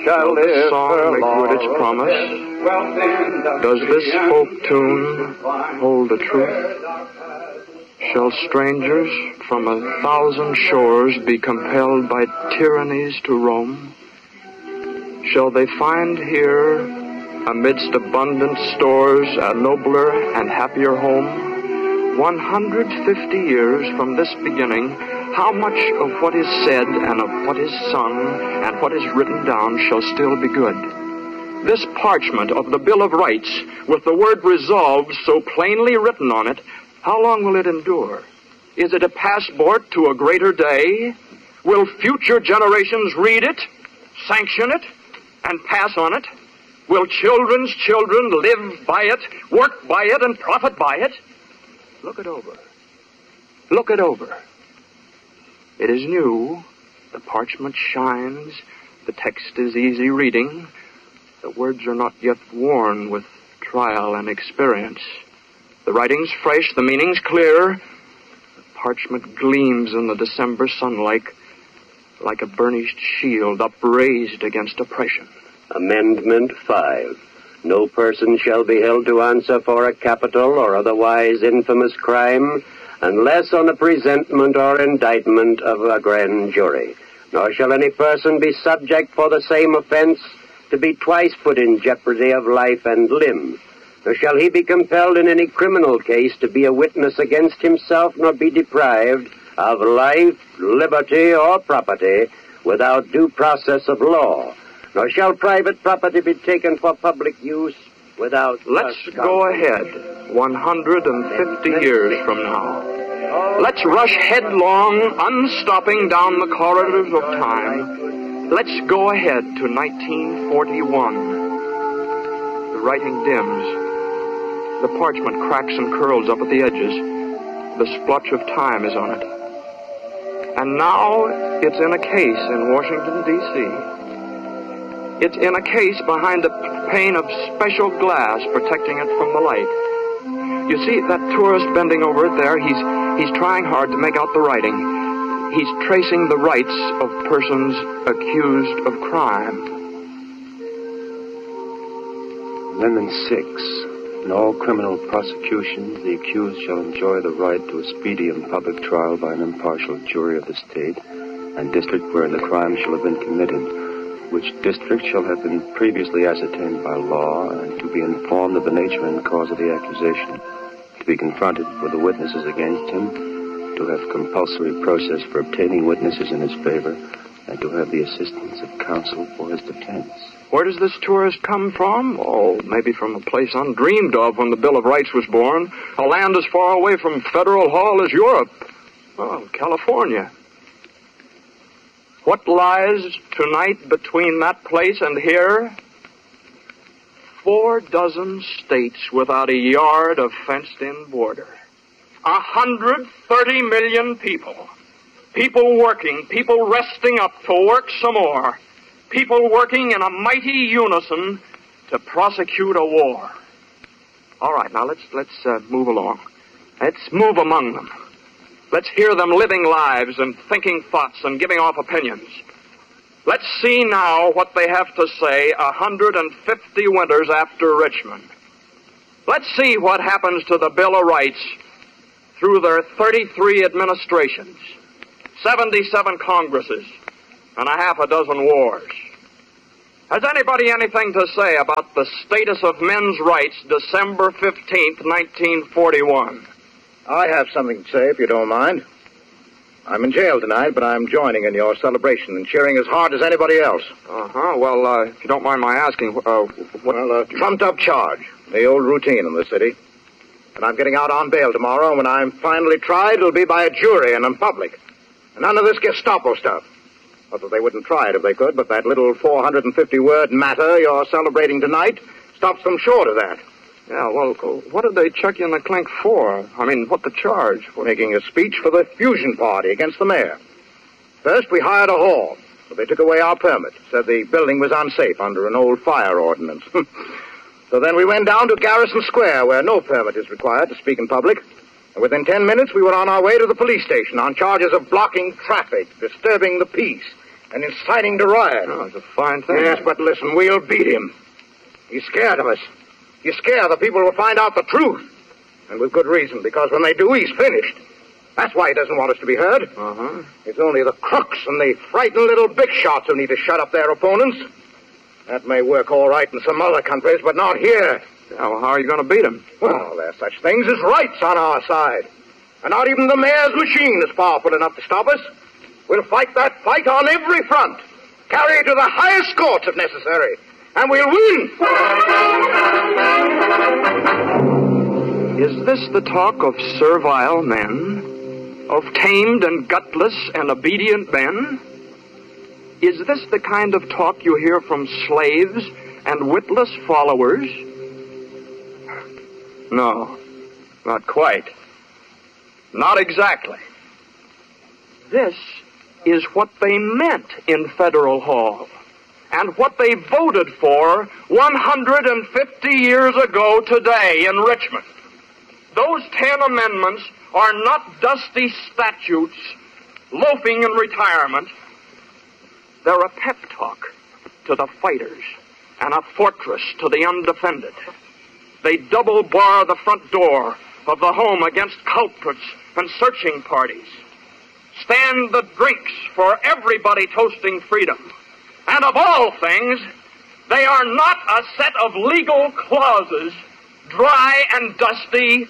Shall the song make good its promise? Does this folk tune hold the truth? Shall strangers from 1,000 shores be compelled by tyrannies to roam? Shall they find here, amidst abundant stores, a nobler and happier home? 150 years from this beginning, how much of what is said and of what is sung and what is written down shall still be good? This parchment of the Bill of Rights, with the word resolved so plainly written on it, how long will it endure? Is it a passport to a greater day? Will future generations read it, sanction it, and pass on it? Will children's children live by it, work by it, and profit by it? Look it over. Look it over. It is new. The parchment shines. The text is easy reading. The words are not yet worn with trial and experience. The writing's fresh, the meaning's clear. The parchment gleams in the December sunlight like a burnished shield upraised against oppression. Amendment 5. No person shall be held to answer for a capital or otherwise infamous crime unless on a presentment or indictment of a grand jury. Nor shall any person be subject for the same offense to be twice put in jeopardy of life and limb. Nor shall he be compelled in any criminal case to be a witness against himself, nor be deprived of life, liberty, or property without due process of law. Nor shall private property be taken for public use without... Let's go ahead 150 years from now. Let's rush headlong, unstopping down the corridors of time. Let's go ahead to 1941. The writing dims. The parchment cracks and curls up at the edges. The splotch of time is on it. And now it's in a case in Washington, D.C. It's in a case behind a pane of special glass protecting it from the light. You see that tourist bending over it there? He's trying hard to make out the writing. He's tracing the rights of persons accused of crime. Amendment 6. In all criminal prosecutions, the accused shall enjoy the right to a speedy and public trial by an impartial jury of the state and district wherein the crime shall have been committed, which district shall have been previously ascertained by law, and to be informed of the nature and cause of the accusation, to be confronted with the witnesses against him, to have compulsory process for obtaining witnesses in his favor, and to have the assistance of counsel for his defense. Where does this tourist come from? Oh, maybe from a place undreamed of when the Bill of Rights was born. A land as far away from Federal Hall as Europe. Oh, California. What lies tonight between that place and here? 4 dozen states without a yard of fenced-in border. 130 million people. People working, people resting up to work some more. People working in a mighty unison to prosecute a war. All right, now let's move along. Let's move among them. Let's hear them living lives and thinking thoughts and giving off opinions. Let's see now what they have to say 150 winters after Richmond. Let's see what happens to the Bill of Rights through their 33 administrations, 77 Congresses, and a half a dozen wars. Has anybody anything to say about the status of men's rights December 15th, 1941? I have something to say, if you don't mind. I'm in jail tonight, but I'm joining in your celebration and cheering as hard as anybody else. Uh-huh. Well, if you don't mind my asking, Well, a trumped-up charge. The old routine in the city. And I'm getting out on bail tomorrow, and when I'm finally tried, it'll be by a jury and in public. And none of this Gestapo stuff. Not that they wouldn't try it if they could, but that little 450-word matter you're celebrating tonight stops them short of that. Yeah, well, what did they chuck you in the clink for? I mean, what the charge? Making a speech for the Fusion Party against the mayor. First, we hired a hall, but they took away our permit. Said the building was unsafe under an old fire ordinance. So then we went down to Garrison Square, where no permit is required to speak in public. And within 10 minutes, we were on our way to the police station on charges of blocking traffic, disturbing the peace, and inciting to riot. Oh, it's a fine thing. Yes, but listen, we'll beat him. He's scared of us. He's scared the people will find out the truth. And with good reason, because when they do, he's finished. That's why he doesn't want us to be heard. Uh-huh. It's only the crooks and the frightened little big shots who need to shut up their opponents. That may work all right in some other countries, but not here. Yeah, well, how are you going to beat him? Well, there's such things as rights on our side. And not even the mayor's machine is powerful enough to stop us. We'll fight that fight on every front. Carry it to the highest courts if necessary. And we'll win. Is this the talk of servile men? Of tamed and gutless and obedient men? Is this the kind of talk you hear from slaves and witless followers? No, not quite. Not exactly. This is what they meant in Federal Hall, and what they voted for 150 years ago today in Richmond. Those 10 amendments are not dusty statutes loafing in retirement. They're a pep talk to the fighters and a fortress to the undefended. They double bar the front door of the home against culprits and searching parties. Stand the drinks for everybody toasting freedom. And of all things, they are not a set of legal clauses, dry and dusty.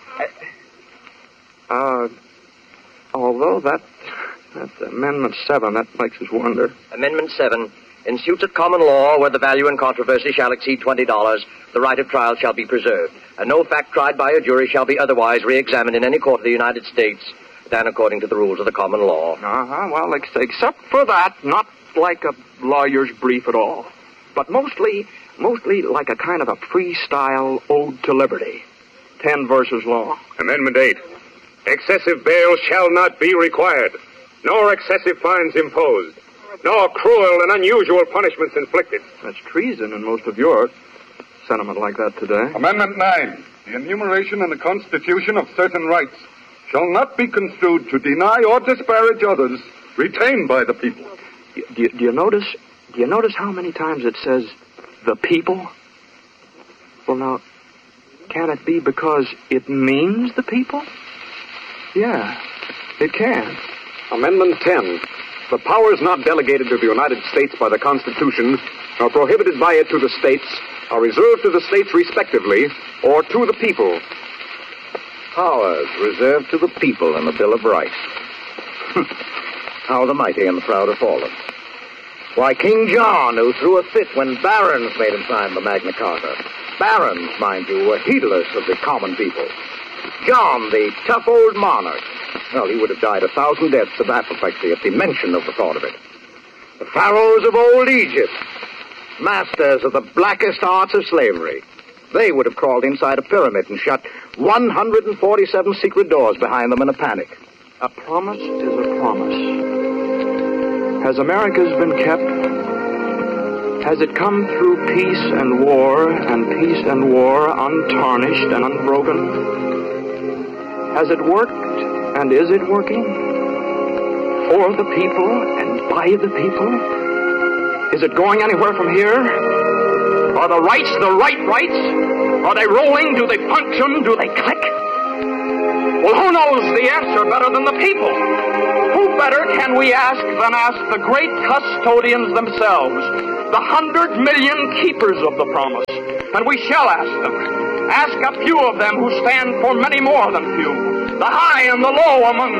Although that's Amendment 7, that makes us wonder. Amendment 7. In suits at common law where the value in controversy shall exceed $20, the right of trial shall be preserved, and no fact tried by a jury shall be otherwise re-examined in any court of the United States than according to the rules of the common law. Uh-huh. Well, except for that, not like a lawyer's brief at all, but mostly like a kind of a freestyle ode to liberty. 10 verses long. Amendment 8. Excessive bail shall not be required, nor excessive fines imposed, nor cruel and unusual punishments inflicted. That's treason in most of your sentiment like that today. Amendment 9. The enumeration in the Constitution of certain rights shall not be construed to deny or disparage others retained by the people. Do you notice how many times it says the people? Well, now, can it be because it means the people? Yeah, it can. Amendment 10. The powers not delegated to the United States by the Constitution, nor prohibited by it to the states, are reserved to the states respectively, or to the people. Powers reserved to the people in the Bill of Rights. How the mighty and the proud have fallen. Why, King John, who threw a fit when barons made him sign the Magna Carta. Barons, mind you, were heedless of the common people. John, the tough old monarch, well, he would have died 1,000 deaths of apoplexy at the mention of the thought of it. The pharaohs of old Egypt, masters of the blackest arts of slavery, they would have crawled inside a pyramid and shut 147 secret doors behind them in a panic. A promise is a promise. Has America's been kept? Has it come through peace and war untarnished and unbroken? Has it worked, and is it working? For the people and by the people? Is it going anywhere from here? Are the rights the right rights? Are they rolling? Do they function? Do they click? Well, who knows the answer better than the people? Who better can we ask than ask the great custodians themselves, the 100 million keepers of the promise? And we shall ask them. Ask a few of them who stand for many more than few, the high and the low among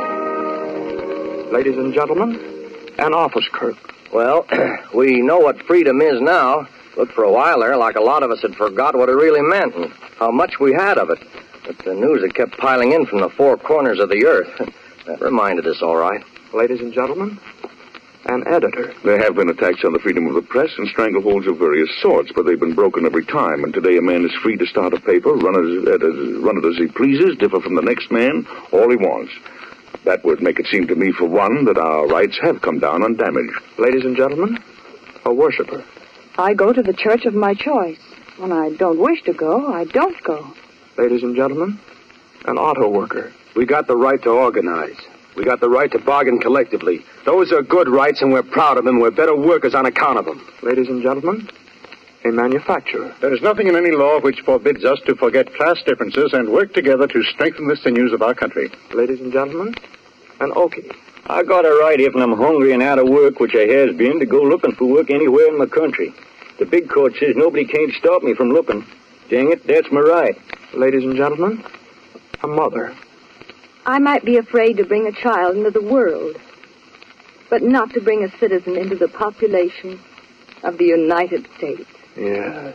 them. Ladies and gentlemen, an office clerk. Well, we know what freedom is now. Looked for a while there like a lot of us had forgot what it really meant and how much we had of it. But the news that kept piling in from the four corners of the earth, that reminded us all right. Ladies and gentlemen, an editor. There have been attacks on the freedom of the press and strangleholds of various sorts, but they've been broken every time. And today a man is free to start a paper, run it as he pleases, differ from the next man, all he wants. That would make it seem to me, for one, that our rights have come down undamaged. Ladies and gentlemen, a worshiper. I go to the church of my choice. When I don't wish to go, I don't go. Ladies and gentlemen, an auto worker. We got the right to organize. We got the right to bargain collectively. Those are good rights, and we're proud of them. We're better workers on account of them. Ladies and gentlemen, a manufacturer. There is nothing in any law which forbids us to forget class differences and work together to strengthen the sinews of our country. Ladies and gentlemen, an Okie. I got a right if I'm hungry and out of work, which I has been, to go looking for work anywhere in my country. The big court says nobody can't stop me from looking. Dang it, that's my right. Ladies and gentlemen, a mother. I might be afraid to bring a child into the world, but not to bring a citizen into the population of the United States. Yes.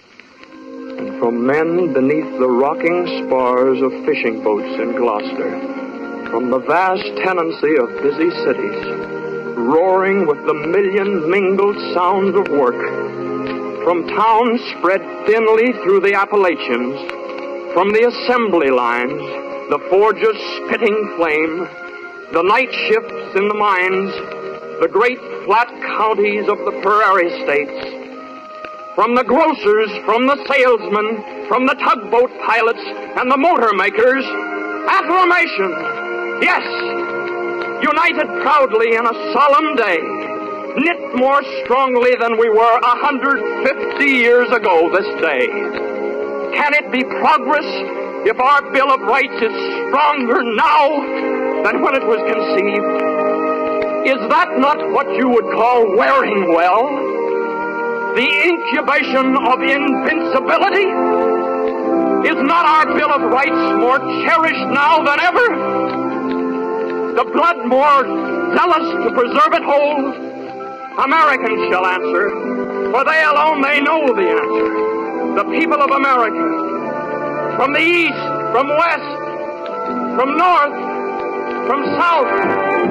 And from men beneath the rocking spars of fishing boats in Gloucester, from the vast tenancy of busy cities, roaring with the million mingled sounds of work, from towns spread thinly through the Appalachians, from the assembly lines, the forges spitting flame, the night shifts in the mines, the great flat counties of the prairie states, from the grocers, from the salesmen, from the tugboat pilots and the motor makers, acclamation! Yes! United proudly in a solemn day, knit more strongly than we were 150 years ago this day. Can it be progress if our Bill of Rights is stronger now than when it was conceived? Is that not what you would call wearing well? The incubation of invincibility? Is not our Bill of Rights more cherished now than ever? The blood more zealous to preserve it whole? Americans shall answer, for they alone they know the answer. The people of America, from the east, from west, from north, from south,